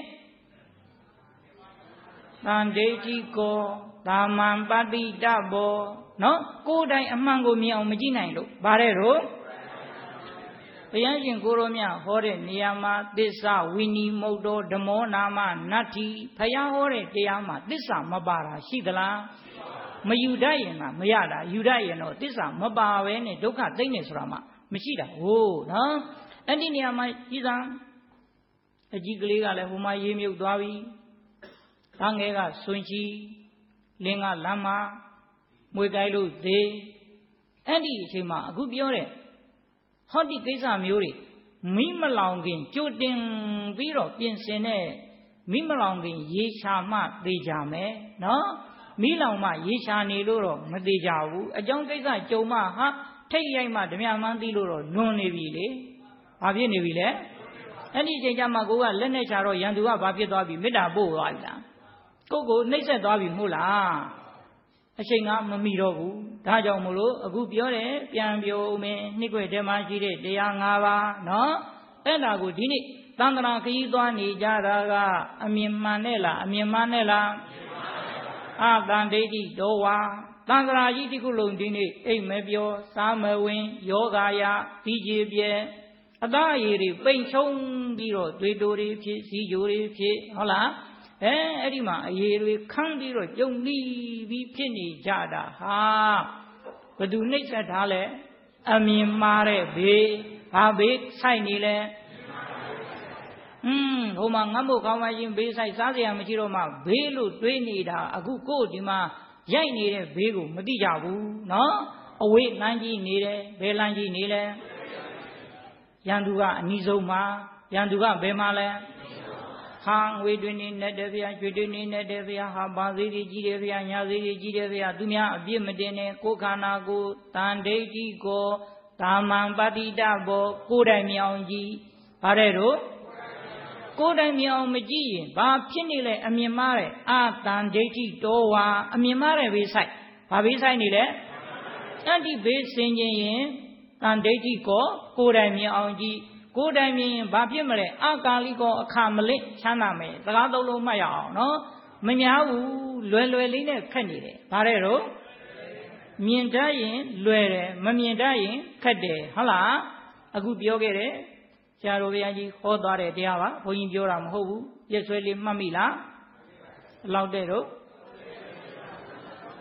တန်ဒိဋ္ဌိကောသာမန်ပတိတဘောနော်ကိုယ်တိုင်အမှန်ကိုမြင်အောင်မကြည့်နိုင်လို့ဗါတဲ့တော့ဘုရားရှင်ကိုရောမြတ်ဟောတဲ့နေရာမှာသစ္စာဝိနီမုတ်တော်ဓမောနာမနတ္ထိဘုရားဟောတဲ့တရားမှာသစ္စာမပါတာရှိသလားမယူတတ်ရင်ကမရတာယူတတ်ရင်တော့သစ္စာမပါဘဲနဲ့ဒုက္ခသိမ့်နေဆိုတာမှမရှိတာဟိုးနော်အဲ့ဒီနေရာမှာကြီးစံအကြီးကလေးကလည်းဟိုမှာရေးမြုပ်သွားပြီတန်းငယ်ကဆွင်ချီလင်းကလမ်းမှာမွေကိုက်လို့သေးအဲ့ဒီအချိန်မှာအခုပြောတဲ့ဟောဒီကိစ္စမျိုးတွေမိမလောင်ခင်ကြိုတင်ပြီးတော့ပြင်ဆင်တဲ့မိမလောင်ခင်ရေရှာမှသေကြမယ်နော်မိလောင်မှရေရှာနေလို့တော့မသေးကြဘူးအကြောင်းကိစ္စကြုံမှဟာထိတ်ရိုက်မှဓမြမှန်းသိလို့တော့လွန်နေပြီလေဘာဖြစ်နေပြီလဲအဲ့ဒီအချိန်ကျမှကိုကလက်နဲ့ချတော့ရန်သူကဘာဖြစ်သွားပြီမေတ္တာပို့သွားပြီလားကိုကိုနှိမ့်ဆက်သွားပြီမဟုတ်လားအချိန်ကမမီတော့ဘူးဒါကြောင့်မလို့အခုပြောတယ်ပြန်ပြောဦးမယ်နှစ်ခွေထဲမှာရှိတဲ့တရား၅ပါးနော်အဲ့ဒါကိုဒီနေ့သံဃာခရီးသွားနေကြတာကအမြင်မှန်နဲ့လားအမြင်မှန်နဲ့လားအာတန်ဒိဋ္ဌိတော်ဝါသံဃာကြီးဒီခုလုံးဒီနေ့အိမ်မပြောစားမဝင်ယောဂါယဒီကြည်ပြဲအသားအရည်တွေပိန်ချုံပြီးတော့သွေးတိုးတွေဖြစ်စီကြိုတွေဖြစ်ဟုတ်လားအဲအဲ့ဒီမှာအရည်တွေခန်းပြီးတော့ကြုံပြီးပြီးဖြစ်နေကြတာဟာဘသူနှိမ့်ဆက်ထားလဲအမြင်မှားတဲ့ဘေးဘာဘေးဆိုင်နေလဲอืมဟိုမှာငတ်မို့ကောင်းပါချင်းဘေးဆိုင်စားစရာမရှိတော့မှဘေးလို့တွေးနေတာအခုကို့ဒီမှာရိုက်နေတဲ့ဘေးကိုမသိကြဘူးเนาะအဝေးလမ်းကြီးနေတယ်ဘယ်လမ်းကြီးနေလဲရန်သူကအနီးဆုံးမှာရန်သူကဘယ်မှာလဲဟာငွေတွင်နေနဲ့တဲ့ဗျာရွှေတွင်နေနဲ့တဲ့ဗျာဟာဘာသေးကြီးကြီးတယ်ဗျာညာသေးကြီးကြီးတယ်ဗျာသူများအပြစ်မတင်နဲ့ကိုယ်ခန္ဓာကိုတန်ဒိဋ္ဌိကိုတာမန်ပတိတဘောကိုယ်တိုင်မြောင်ကြီးဗါတဲ့တော့ကိုယ်တိုင်မြောင်မကြည့်ရင်ဘာဖြစ်နေလဲအမြင်မှားတဲ့အာတန်ဒိဋ္ဌိတော်ဝါအမြင်မှားတဲ့ဘေးဆိုင်ဘာဘေးဆိုင်နေလဲအဲ့ဒီဘေးဆင်ခြင်းရင်တန်ဒိဋ္ဌိကိုကိုယ်တိုင်မြင်အောင်ကြည့်ကိုယ်တိုင်မြင်ရင်ဘာဖြစ်မလဲအကာလိကောအခါမလင့်ချမ်းသာမယ်စကားသုံးလုံးမှတ်ရအောင်နော်မများဘူးလွယ်လွယ်လေးနဲ့ခက်နေတယ်ဗါတဲ့တော့မြင်တတ်ရင်လွယ်တယ်မမြင်တတ်ရင်ခက်တယ်ဟုတ်လားအခုပြောခဲ့တယ်ဆရာတော်ဘုရားကြီးဟောသွားတဲ့တရားပါဘုန်းကြီးပြောတာမဟုတ်ဘူးရက်ဆွဲလေးမှတ်မိလားဘယ်လောက်တဲ့တော့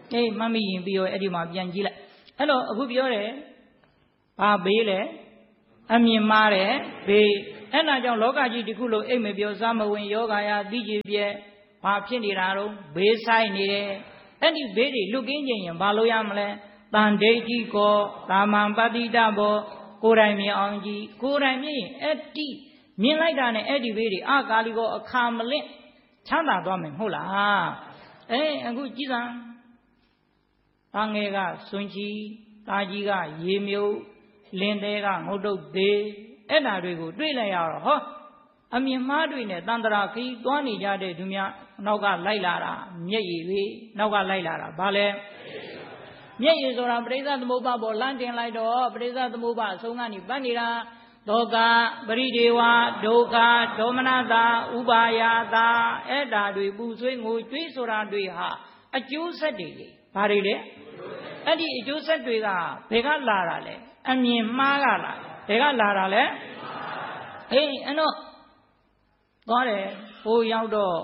အေးမှတ်မိရင်ပြီးတော့အဲ့ဒီမှာပြန်ကြည့်လိုက်အဲ့တော့အခုပြောတယ်ဘာဘေးလဲအမြင်မှားတယ်ဘေးအဲ့ဒါကြောင့်လောကကြီးတစ်ခုလုံးအိမ်မပြောစားမဝင်ယောဂါယသိကြည်ပြဲဘာဖြစ်နေတာတော့ဘေးဆိုင်နေတယ်အဲ့ဒီဘေးတွေလွတ်ကင်းခြင်းရင်ဘာလို့ရမလဲတန်ဒိဋ္ဌိကောတာမန်ပတိတဘောကိုယ်တိုင်မြင်အောင်ကြည့်ကိုယ်တိုင်မြင်ရင်အဲ့ဒီမြင်လိုက်တာနဲ့အဲ့ဒီဘေးတွေအကာလီကောအခါမလင့်ချမ်းသာသွားမယ်မဟုတ်လားအေးအခုကြည်စံတာငယ်ကစွန်ကြီးတာကြီးကရေမြုပ်လင်းသေးကငုတ်တုတ်သေးအဲ့ဓာတွေကိုတွေ့လိုက်ရတော့ဟောအမြင်မှားတွေနဲ့တန်တရာခီးသွားနေကြတဲ့သူများနောက်ကလိုက်လာတာမျက်ရည်တွေနောက်ကလိုက်လာတာဘာလဲမျက်ရည်ဆိုတာပရိစ္ဆသမုပ္ပါပေါ်လမ်းတင်လိုက်တော့ပရိစ္ဆသမုပ္ပါအဆုံးကနေပတ်နေတာဒေါကပရိဒေဝဒုက္ခဒေါမနတာဥပါယတာအဲ့ဓာတွေပူဆွေးငိုကြွေးဆိုတာတွေဟာအကျိုးဆက်တွေလေဘာတွေလဲအဲ့ဒီအကျိုးဆက်တွေကဘယ်ကလာတာလဲအမြင်မှားကလာဘယ်ကလာတာလဲအေးအဲ့တော့သွားတယ်ဟိုရောက်တော့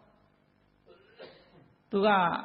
သူ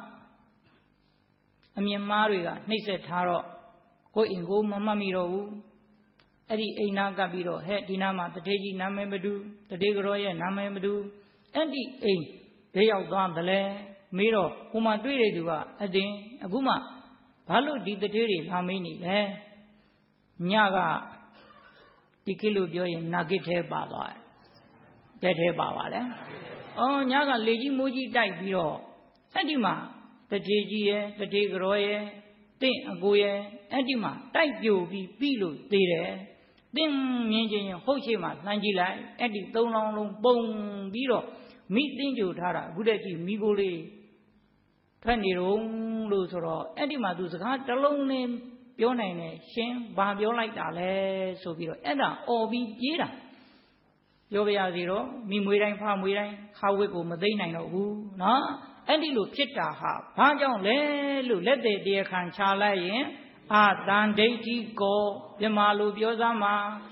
ကအမြင်မှားတွေကနှိမ့်ဆက်ထားတော့ကိုယ်အိမ်ကိုမမှတ်မိတော့ဘူးအဲ့ဒီအိမ်နာကပ်ပြီးတော့ဟဲ့ဒီနာမှာတထေးကြီးနာမည်မတူတထေးကတော်ရဲ့နာမည်မတူအဲ့ဒီအိမ်ဘေးရောက်သွားတယ်လေမေးတော့ဟိုမှာတွေ့တဲ့သူကအတင်းအခုမှဘာလို့ဒီတထေးတွေလာမင်းနေလဲညကဒီကိလို့ပြောရင်နာဂစ်ထဲပါသွားတယ်တဲထဲပါပါလေအော်ညကလေကြီးမိုးကြီးတိုက်ပြီးတော့အဲ့ဒီမှာတထေးကြီးရဲ့တထေးကတော်ရဲ့တင့်အကိုရဲ့အဲ့ဒီမှာတိုက်ပြိုပြီးပြီးလို့သေးတယ်တင့်မြင်ချင်းဟုတ်ရှိမှလှမ်းကြည့်လိုက်အဲ့ဒီသုံးလောင်းလုံးပုံပြီးတော့မိတင်းကြိုထားတာအခုတည်းကြည့်မိကိုလေးထွက်နေတော့လို့ဆိုတော့အဲ့ဒီမှာသူစကားတစ်လုံးနဲ့ပြောနိုင်တယ်ရှင်ဘာပြောလိုက်တာလဲဆိုပြီးတော့အဲ့ဒါអော်ပြီးပြေးတာပြောပြရစီတော့မိမွေးတိုင်းဖားမွေးတိုင်းခါဝစ်ကိုမသိနိုင်တော့ဘူးနော်အဲ့ဒီလိုဖြစ်တာဟာဘာကြောင့်လဲလို့လက်သေးတရားခံချလိုက်ရင်အာတန်ဒိဋ္ဌိကောပြမလိုပြောစမ်းမှာ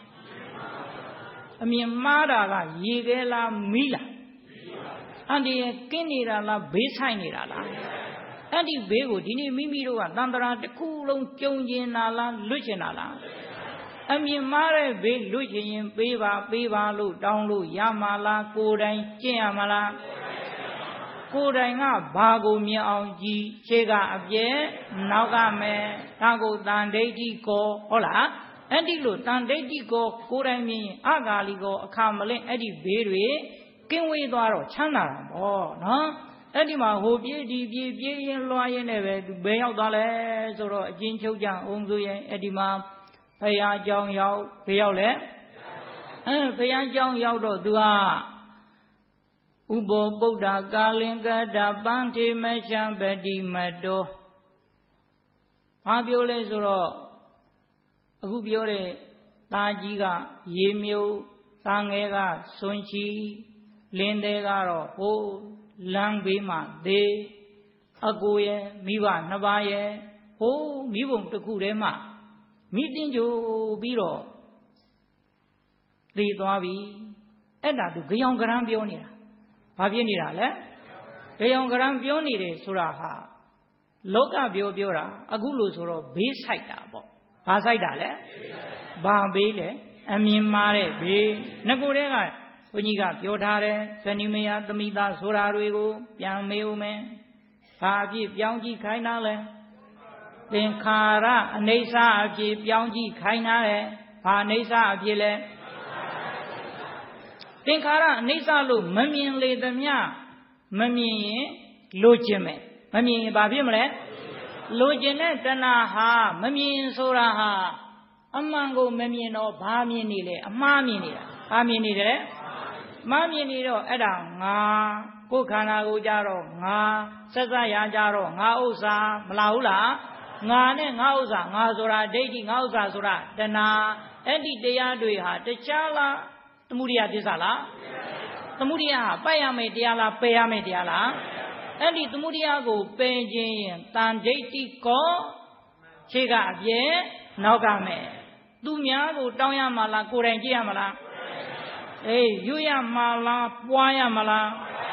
အမြင်မှားတာကရေခဲလားမီးလားအန်ဒီကင်းနေတာလားဘေးဆိုင်နေတာလားအဲ့ဒီဘေးကိုဒီနေ့မိမိတို့ကတန်တရာတစ်ခုလုံးကြုံကျင်တာလားလွတ်ကျင်တာလားအမြင်မှားတဲ့ဘေးလွတ်ကျင်ရင်ပေးပါပေးပါလို့တောင်းလို့ရမှာလားကိုယ်တိုင်ကျင့်ရမှာလားကိုယ်တိုင်ကဘာကိုမြင်အောင်ကြည်ခြေကအပြဲနောက်ကမယ်ဒါကိုတန်ဒိဋ္ဌိကောဟုတ်လားအဲ့ဒီလိုတန်ဒိဋ္ဌိကောကိုယ်တိုင်မြင်ရင်အဂါလီကောအခါမလင့်အဲ့ဒီဘေးတွေကင်းဝေးသွားတော့ချမ်းသာတာပေါ့နော်အဲ့ဒီမှာဟိုပြေးဒီပြေးပြေးရင်လွှားရင်လည်းပဲသူဘယ်ရောက်သွားလဲဆိုတော့အချင်းချုပ်ကြအောင်ဆိုရင်အဲ့ဒီမှာဘုရားကျောင်းရောက်ဘယ်ရောက်လဲအဲဘုရားကျောင်းရောက်တော့သူကဥပောပုဒ္ဓကာလင်္ကတပန်းထေမချံပတိမတောဘာပြောလဲဆိုတော့အခုပြောတဲ့သားကြီးကရေမြုပ်သားငယ်ကစွန်ချီလင်းသေးကတော့ဟိုလမ်းဘေးမှာသေးအကိုရဲ့မိဘနှစ်ပါးရဲ့ဟိုမိဘုံတစ်ခုတည်းမှာမိတင်းကြိုပြီးတော့သေသွားပြီအဲ့ဒါသူကြောင်ကရမ်းပြောနေတာဘာဖြစ်နေတာလဲကြောင်ကရမ်းပြောနေတယ်ဆိုတာဟာလောကပြောပြောတာအခုလို့ဆိုတော့ဘေးဆိုင်တာပေါ့ဘာဆိုင်တာလဲဘာဘေးလဲအမြင်မှားတဲ့ဘေးငကိုတဲကဘုန်းကြီးကပြောထားတယ်ဇနီးမယားသမိသားဆိုတာတွေကိုပြန်မေးဦးမယ်ဘာအဖြစ်ပြောင်းကြည့်ခိုင်းတာလဲသင်္ခါရအနိစ္စအဖြစ်ပြောင်းကြည့်ခိုင်းတာလေဘာအနိစ္စအဖြစ်လဲသင်္ခါရအနိစ္စလို့မမြင်လေသမျှမမြင်ရင်လိုချင်မယ်မမြင်ရင်ဘာဖြစ်မလဲလိုချင်တဲ့တဏှာဟာမမြင်ဆိုတာဟာအမှန်ကိုမမြင်တော့ဘာမြင်နေလဲအမှားမြင်နေတာဘာမြင်နေတယ်မှားမြင်နေတော့အဲ့ဒါငါကိုယ်ခန္ဓာကိုကြတော့ငါဆက်ဆက်ရကြတော့ငါဥစ္စာမလားဘူးလားငါနဲ့ငါဥစ္စာငါဆိုတာဒိဋ္ဌိငါဥစ္စာဆိုတာတဏှာအဲ့ဒီတရားတွေဟာတခြားလားသမုဒိယသစ္စာလားသမုဒိယဟာပိုက်ရမယ်တရားလားပယ်ရမယ်တရားလားအဲ့ဒီသမုဒိယကိုပယ်ခြင်းရင်တန်ဒိဋ္ဌိကောခြေကအပြဲနောက်ကမယ်သူများကိုတောင်းရမှာလားကိုယ်တိုင်ကြည့်ရမှာလားအေးရွရမှာလားပွားရမှာလား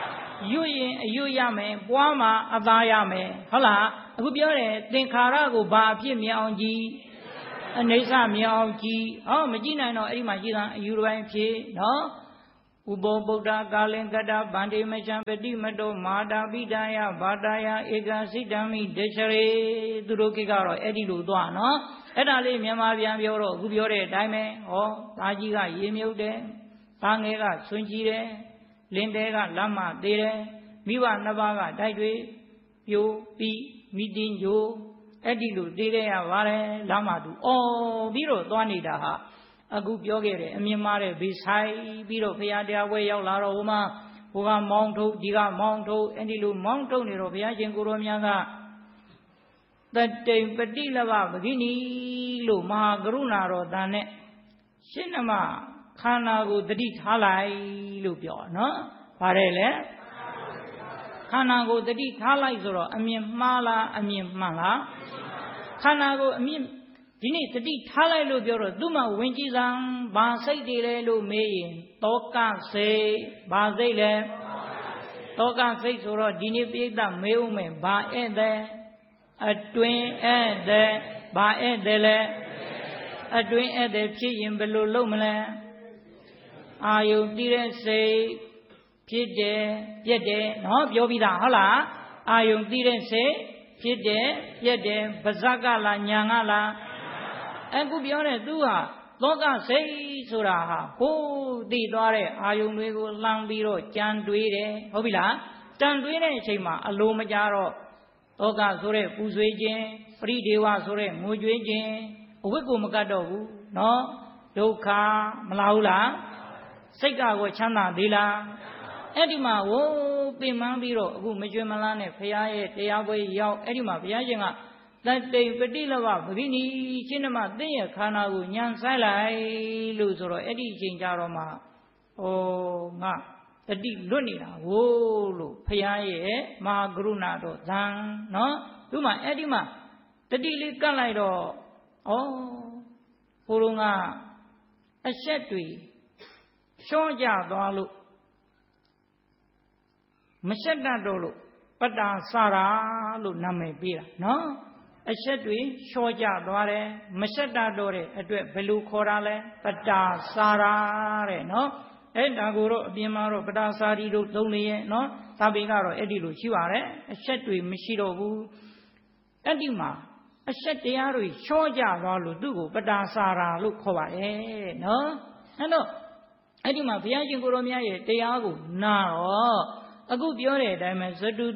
ရွရင်အရွရမယ်ပွားမှာအသားရမယ်ဟုတ်လားအခုပြောတယ်သင်္ခါရကိုဘာအဖြစ်မြင်အောင်ကြည့်အနေဆမြင်အောင်ကြည့်ဟောမကြည့်နိုင်တော့အဲ့ဒီမှာရှိတာအယူတစ်ပိုင်းဖြစ်နော်ဥပောဗုဒ္ဓကာလင်္ကတဗန္တိမချံပတိမတောမာတာပိတယဘာတာယဧကစိတ္တမိဒေချရေသူတို့ကိကတော့အဲ့ဒီလိုသွားနော်အဲ့ဒါလေးမြန်မာပြန်ပြောတော့အခုပြောတဲ့အတိုင်းပဲဟောသားကြီးကရေမြုပ်တယ်သားငယ်ကဆွန့်ကြီးတယ်လင်းတဲကလက်မသေးတယ်မိဘနှစ်ပါးကတိုက်တွေပြိုပြီးမိတင်းညိုအဲ့ဒီလိုသေးခဲ့ရပါတယ်လမ်းမှာသူအော်ပြီးတော့သွားနေတာဟာအခုပြောခဲ့တယ်အမြင်မှားတဲ့ဘေးဆိုင်ပြီးတော့ဘုရားတရားဝဲရောက်လာတော့ဟိုမှာဟိုကမောင်းထုတ်ဒီကမောင်းထုတ်အဲ့ဒီလိုမောင်းထုတ်နေတော့ဘုရားရှင်ကိုရောမြတ်ကတတိပတိလဘပဂိနီလို့မဟာကရုဏာတော်တန်နဲ့ရှင်းနမခန္ဓာကိုတတိထားလိုက်လို့ပြောနော်ဗါတယ်လေခန္ဓာကိုတတိထားလိုက်ဆိုတော့အမြင်မှားလားအမြင်မှန်လားခန္ဓာကိုအမြင်ဒီနေ့တတိထားလိုက်လို့ပြောတော့သူ့မှာဝင်ကြည်စံဘာစိတ်တွေလဲလို့မေးရင်တောကစိတ်ဘာစိတ်လဲတောကစိတ်ဆိုတော့ဒီနေ့ပြိဿမေးဦးမယ်ဘာဧည့်သည်အတွင်ဧည့်သည်ဘာဧည့်သည်လဲအတွင်ဧည့်သည်ဖြစ်ရင်ဘယ်လိုလုပ်မလဲအာယုတည်တဲ့စိတ်ဖြစ်တယ်ပြက်တယ်နော်ပြောပြီးသားဟုတ်လားအာယုတည်တဲ့စိတ်ဖြစ်တယ်ပြက်တယ်ပါဇက်ကလားညာကလားအခုပြောတဲ့သူဟာသောကစိတ်ဆိုတာဟာဟိုးတည်သွားတဲ့အာယုံတွေကိုလှမ်းပြီးတော့ကြံတွေးတယ်ဟုတ်ပြီလားကြံတွေးတဲ့အချိန်မှာအလိုမကြတော့သောကဆိုတဲ့ပူဆွေးခြင်းပရိဒေဝဆိုတဲ့ငိုကြွေးခြင်းအဝိကိုမကတ်တော့ဘူးနော်ဒုက္ခမလားဘူးလားစိတ်ကကိုချမ်းသာသေးလားအဲ့ဒီမှာဝိုးပင်ပန်းပြီးတော့အခုမကြွမလားနဲ့ဘုရားရဲ့တရားပွဲရောက်အဲ့ဒီမှာဘုရားရှင်ကတတိပတိလဘပဂိနီရှင်းနမသင်ရဲ့ခန္ဓာကိုညံဆိုင်လိုက်လို့ဆိုတော့အဲ့ဒီအချိန်ကြတော့မှဩငါတတိလွတ်နေတာဟိုးလို့ဘုရားရဲ့မဟာကရုဏာတော်ဇံနော်သူမှအဲ့ဒီမှာတတိလေးကတ်လိုက်တော့ဩဘုရုံကအဆက်တွေရှော့ကြသွားလို့မဆက်တတ်တော့လို့ပတ္တာစာရာလို့နာမည်ပေးတာနော်အဆက်တွေလျှော့ကြသွားတယ်မဆက်တတ်တော့တဲ့အတွက်ဘယ်လိုခေါ်တာလဲပတ္တာစာရာတဲ့နော်အဲ့ဒါကိုတော့အပြင်မှာတော့ပတ္တာစာရီတို့သုံးနေရဲ့နော်သာပေကတော့အဲ့ဒီလိုရှိပါတယ်အဆက်တွေမရှိတော့ဘူးအဲ့ဒီမှာအဆက်တရားတွေလျှော့ကြသွားလို့သူ့ကိုပတ္တာစာရာလို့ခေါ်ပါတယ်နော်အဲ့တော့အဲ့ဒီမှာဘုရားရှင်ကိုရောမြတ်ရဲ့တရားကိုနာတော့အခုပြောတဲ့အတိုင်းပဲဇတု